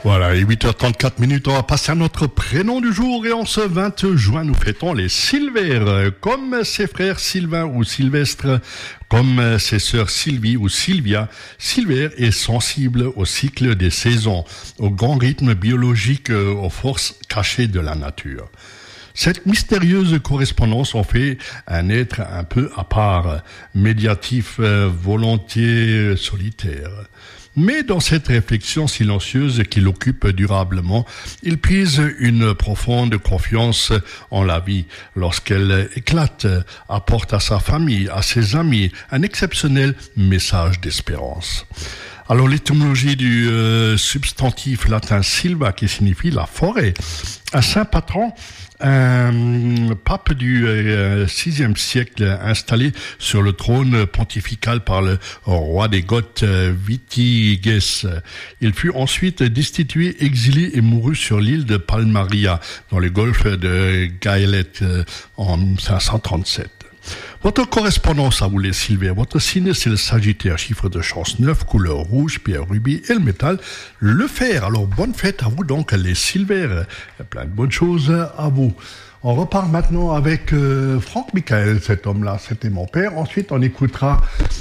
Voilà, et 8h34, on va passer à notre prénom du jour et en ce 20 juin, nous fêtons les Silvères, comme ses frères Sylvain ou Sylvestre, comme ses sœurs Sylvie ou Sylvia. Silvère est sensible au cycle des saisons, au grand rythme biologique, aux forces cachées de la nature. Cette mystérieuse correspondance en fait un être un peu à part, médiatif, volontiers solitaire. Mais dans cette réflexion silencieuse qui l'occupe durablement, il puise une profonde confiance en la vie. Lorsqu'elle éclate, apporte à sa famille, à ses amis, un exceptionnel message d'espérance. Alors l'étymologie du substantif latin silva qui signifie la forêt, un saint patron, un pape du VIe siècle installé sur le trône pontifical par le roi des Goths Witigis. Il fut ensuite destitué, exilé et mourut sur l'île de Palmaria dans le golfe de Gaëlec en 1537. Votre correspondance à vous les Silvères, votre signe c'est le Sagittaire, chiffre de chance 9, couleur rouge, pierre rubis et le métal, le fer. Alors bonne fête à vous donc les Silvères, plein de bonnes choses à vous. On repart maintenant avec Franck Michael, cet homme-là, c'était mon père. Ensuite on écoutera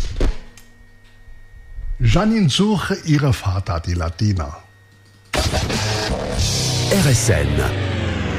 Janine Zur, ihre Vater, die Latina. RSN